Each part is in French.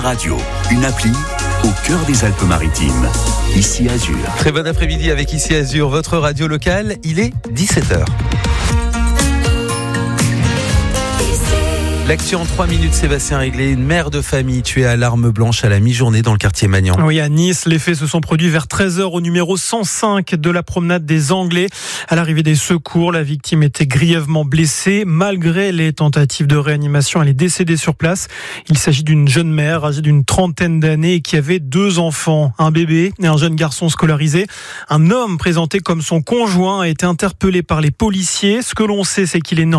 Radio, une appli au cœur des Alpes-Maritimes. Ici Azur. Très bon après-midi avec Ici Azur, votre radio locale. Il est 17h. L'actu en 3 minutes, Sébastien Réglé, une mère de famille tuée à l'arme blanche à la mi-journée dans le quartier Magnan. Oui, à Nice, les faits se sont produits vers 13h au numéro 105 de la promenade des Anglais. À l'arrivée des secours, la victime était grièvement blessée. Malgré les tentatives de réanimation, elle est décédée sur place. Il s'agit d'une jeune mère âgée d'une trentaine d'années qui avait 2 enfants, un bébé et un jeune garçon scolarisé. Un homme présenté comme son conjoint a été interpellé par les policiers. Ce que l'on sait, c'est qu'il est né en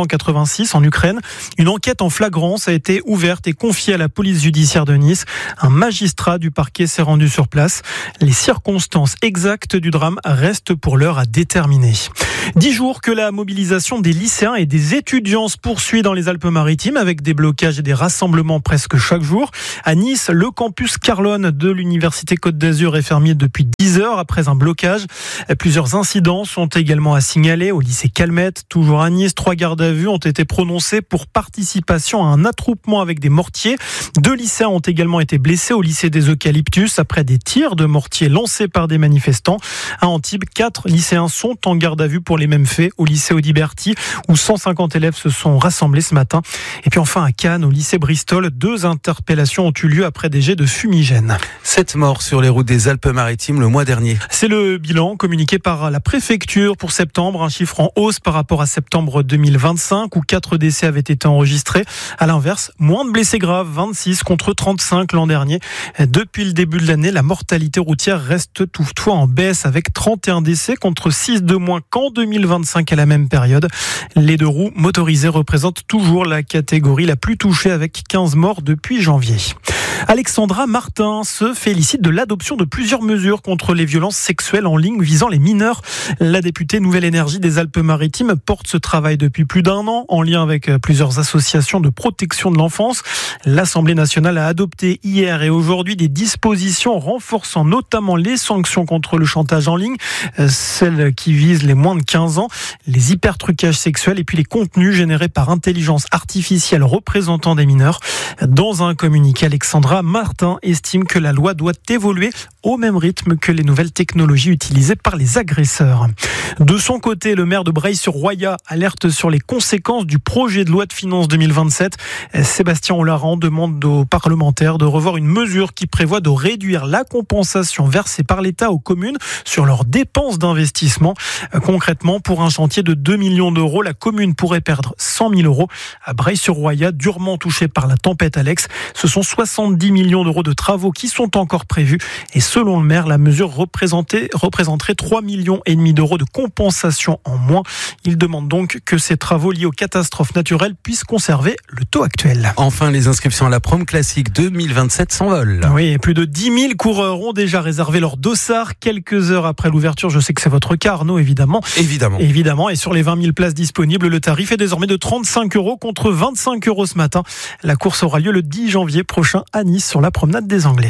1986 en Ukraine. Une enquête en flagrance a été ouverte et confiée à la police judiciaire de Nice. Un magistrat du parquet s'est rendu sur place. Les circonstances exactes du drame restent pour l'heure à déterminer. 10 jours que la mobilisation des lycéens et des étudiants se poursuit dans les Alpes-Maritimes avec des blocages et des rassemblements presque chaque jour. À Nice, le campus Carlone de l'Université Côte d'Azur est fermé depuis 10 heures après un blocage. Plusieurs incidents sont également à signaler au lycée Calmette. Toujours à Nice, 3 gardes à vue ont été prononcés pour participation à un attroupement avec des mortiers. 2 lycéens ont également été blessés au lycée des Eucalyptus après des tirs de mortiers lancés par des manifestants. À Antibes, 4 lycéens sont en garde à vue pour les mêmes faits au lycée Audiberti où 150 élèves se sont rassemblés ce matin. Et puis enfin à Cannes, au lycée Bristol, 2 interpellations ont eu lieu après des jets de fumigène. 7 morts sur les routes des Alpes-Maritimes le mois dernier. C'est le bilan communiqué par la préfecture pour septembre, un chiffre en hausse par rapport à septembre 2025 où 4 décès avaient été enregistrés. À l'inverse, moins de blessés graves, 26 contre 35 l'an dernier. Depuis le début de l'année, la mortalité routière reste toutefois en baisse avec 31 décès contre 6 de moins qu'en 2025 à la même période. Les 2 roues motorisées représentent toujours la catégorie la plus touchée avec 15 morts depuis janvier. Alexandra Martin se félicite de l'adoption de plusieurs mesures contre les violences sexuelles en ligne visant les mineurs. La députée Nouvelle Énergie des Alpes-Maritimes porte ce travail depuis plus d'1 an en lien avec plusieurs associations de protection de l'enfance. L'Assemblée nationale a adopté hier et aujourd'hui des dispositions renforçant notamment les sanctions contre le chantage en ligne, celles qui visent les moins de 15 ans, les hypertrucages sexuels et puis les contenus générés par intelligence artificielle représentant des mineurs. Dans un communiqué, Alexandra Martin estime que la loi doit évoluer au même rythme que les nouvelles technologies utilisées par les agresseurs. De son côté, le maire de Breil-sur-Roya alerte sur les conséquences du projet de loi de finances 2027. Sébastien Olaran demande aux parlementaires de revoir une mesure qui prévoit de réduire la compensation versée par l'État aux communes sur leurs dépenses d'investissement. Concrètement, pour un chantier de 2 millions d'euros, la commune pourrait perdre 100 000 euros. À Breil-sur-Roya, durement touché par la tempête Alex, ce sont 70 millions d'euros de travaux qui sont encore prévus. Et selon le maire, la mesure représenterait 3,5 millions d'euros de compensation en moins. Il demande donc que ces travaux liés aux catastrophes naturelles puissent conserver le taux actuel. Enfin, les inscriptions à la prom classique 2027 s'envolent. Oui, et plus de 10 000 coureurs ont déjà réservé leur dossard quelques heures après l'ouverture. Je sais que c'est votre cas, Arnaud, évidemment. Évidemment. Et sur les 20 000 places disponibles, le tarif est désormais de 35 € contre 25 € ce matin. La course aura lieu le 10 janvier prochain à Nice sur la promenade des Anglais.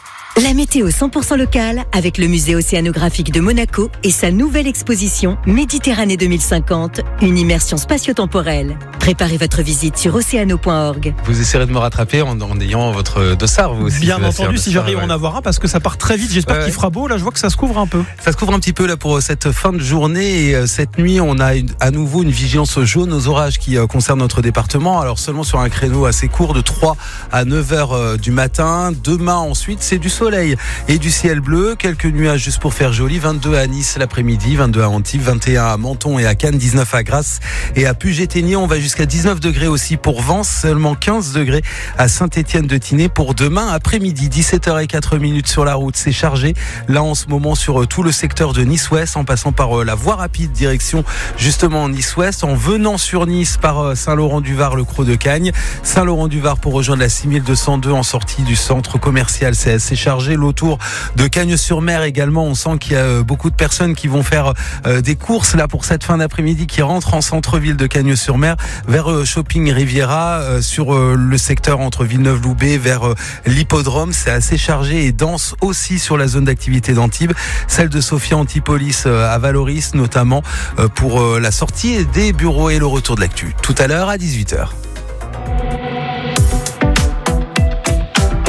La météo 100% locale avec le musée océanographique de Monaco et sa nouvelle exposition Méditerranée 2050, une immersion spatio-temporelle. Préparez votre visite sur oceano.org. Vous essaierez de me rattraper en ayant votre dossard, vous aussi. Bien entendu, si j'arrive à en avoir un, parce que ça part très vite. J'espère qu'il fera beau. Là, je vois que ça se couvre un peu. Ça se couvre un petit peu là pour cette fin de journée. Et cette nuit, on a à nouveau une vigilance jaune aux orages qui concerne notre département. Alors seulement sur un créneau assez court de 3 à 9 heures du matin. Demain, ensuite, c'est du soleil et du ciel bleu. Quelques nuages juste pour faire joli. 22 à Nice l'après-midi, 22 à Antibes, 21 à Menton et à Cannes, 19 à Grasse et à Puget-Théniers. On va jusqu'à 19 degrés aussi pour Vence, seulement 15 degrés à Saint-Étienne-de-Tinée pour demain après-midi. 17h04 sur la route, c'est chargé là en ce moment sur tout le secteur de Nice-Ouest en passant par la voie rapide direction justement Nice-Ouest, en venant sur Nice par Saint-Laurent-du-Var, le Creux de Cagnes, Saint-Laurent-du-Var pour rejoindre la 6202 en sortie du centre commercial. C'est assez chargé. L'autour de Cagnes-sur-Mer également, on sent qu'il y a beaucoup de personnes qui vont faire des courses là pour cette fin d'après-midi, qui rentrent en centre-ville de Cagnes-sur-Mer vers Shopping Riviera, sur le secteur entre Villeneuve-Loubet vers l'hippodrome. C'est assez chargé et dense aussi sur la zone d'activité d'Antibes, celle de Sophia Antipolis à Valoris notamment, pour la sortie des bureaux et le retour de l'actu. Tout à l'heure à 18h.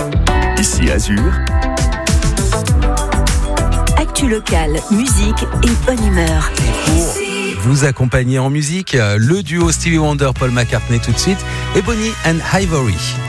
Ici Azur, Actu locale, musique et bonne humeur. Vous accompagnez en musique le duo Stevie Wonder, Paul McCartney tout de suite et Bonnie and Ivory.